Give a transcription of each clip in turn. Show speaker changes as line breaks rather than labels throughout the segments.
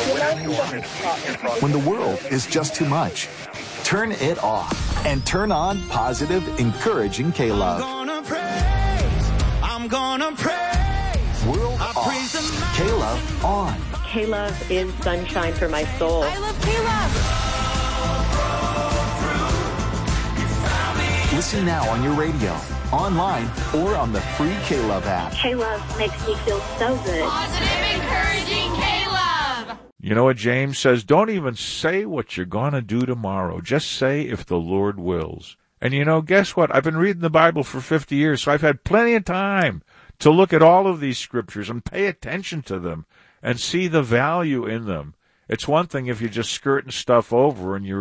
When the world is just too much, turn it off and turn on positive, encouraging K-Love.
I'm gonna praise.
World off. K-Love on.
K-Love is sunshine for my soul.
I love K-Love.
Listen now on your radio, online, or on the free K-Love app.
K-Love makes me feel so good.
Positive, encouraging K-Love.
You know what James says? Don't even say what you're going to do tomorrow. Just say if the Lord wills. And you know, guess what? I've been reading the Bible for 50 years, so I've had plenty of time to look at all of these scriptures and pay attention to them and see the value in them. It's one thing if you're just skirting stuff over and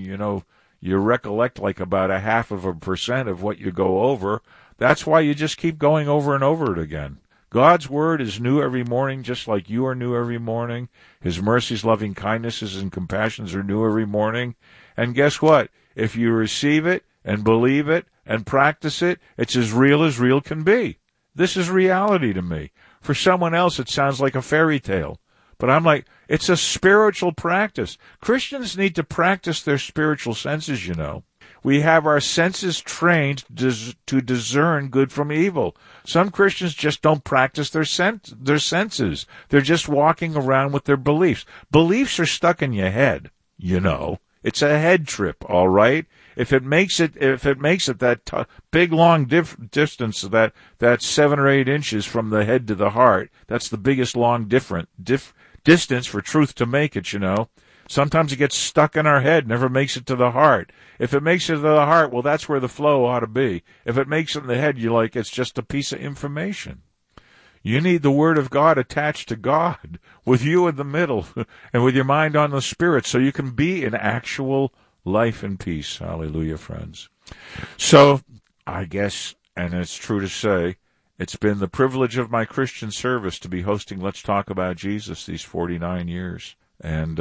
you recollect like about 0.5% of what you go over. That's why you just keep going over and over it again. God's word is new every morning, just like you are new every morning. His mercies, loving kindnesses, and compassions are new every morning. And guess what? If you receive it and believe it and practice it, it's as real can be. This is reality to me. For someone else, it sounds like a fairy tale. But I'm like, it's a spiritual practice. Christians need to practice their spiritual senses, you know. We have our senses trained to discern good from evil. Some Christians just don't practice their senses. They're just walking around with their beliefs. Beliefs are stuck in your head, you know. It's a head trip, all right? If it makes it that big long distance, that 7 or 8 inches from the head to the heart, that's the biggest long distance for truth to make it, you know. Sometimes it gets stuck in our head, never makes it to the heart. If it makes it to the heart, well, that's where the flow ought to be. If it makes it in the head, you're like, it's just a piece of information. You need the Word of God attached to God, with you in the middle, and with your mind on the Spirit, so you can be in actual life and peace. Hallelujah, friends. So, I guess, and it's true to say, it's been the privilege of my Christian service to be hosting Let's Talk About Jesus these 49 years. And,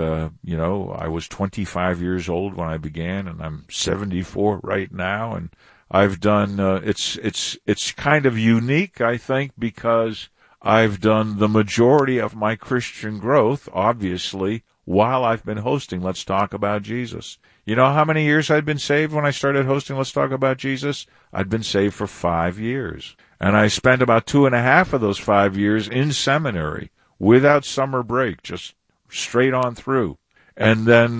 I was 25 years old when I began, and I'm 74 right now. And I've done, it's kind of unique, I think, because I've done the majority of my Christian growth, obviously, while I've been hosting Let's Talk About Jesus. You know how many years I'd been saved when I started hosting Let's Talk About Jesus? I'd been saved for 5 years. And I spent about 2.5 of those 5 years in seminary, without summer break, just straight on through. And then,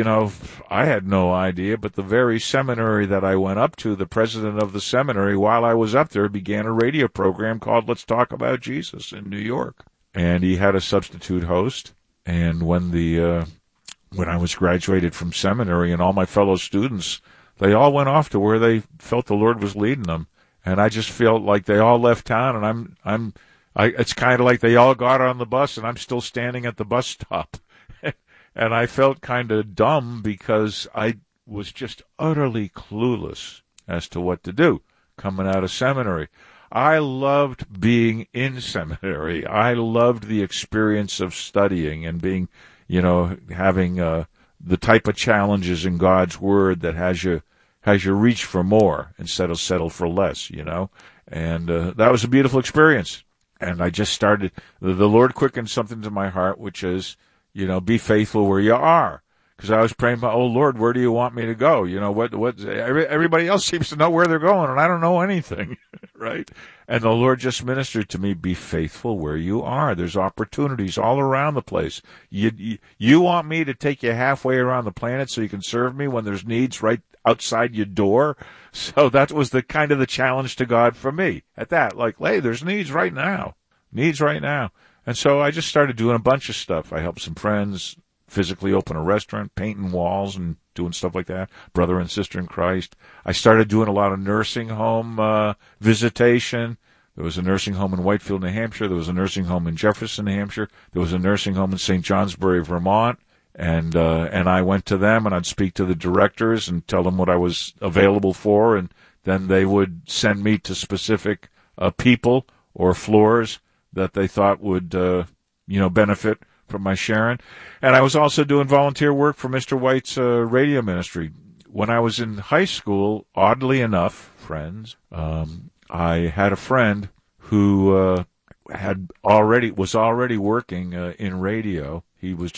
I had no idea, but the very seminary that I went up to, the president of the seminary, while I was up there, began a radio program called Let's Talk About Jesus in New York. And he had a substitute host. And when I was graduated from seminary, and all my fellow students, they all went off to where they felt the Lord was leading them. And I just felt like they all left town, and it's kind of like they all got on the bus, and I'm still standing at the bus stop. And I felt kind of dumb because I was just utterly clueless as to what to do coming out of seminary. I loved being in seminary. I loved the experience of studying and being, having the type of challenges in God's Word that has you reach for more instead of settle for less, And that was a beautiful experience. And I just started, the Lord quickened something to my heart, which is, be faithful where you are. Because I was praying, oh Lord, where do you want me to go? Everybody else seems to know where they're going, and I don't know anything, right? And the Lord just ministered to me, be faithful where you are. There's opportunities all around the place. You want me to take you halfway around the planet so you can serve me when there's needs right outside your door? So that was the kind of the challenge to God for me at that. Like, hey, there's needs right now. And so I just started doing a bunch of stuff. I helped some friends physically open a restaurant, painting walls and doing stuff like that, brother and sister in Christ. I started doing a lot of nursing home visitation. There was a nursing home in Whitefield, New Hampshire. There was a nursing home in Jefferson, New Hampshire. There was a nursing home in St. Johnsbury, Vermont. And I went to them, and I'd speak to the directors and tell them what I was available for, and then they would send me to specific people or floors that they thought would, benefit from my sharing. And I was also doing volunteer work for Mr. White's radio ministry. When I was in high school, oddly enough, friends, I had a friend who was already working in radio. He was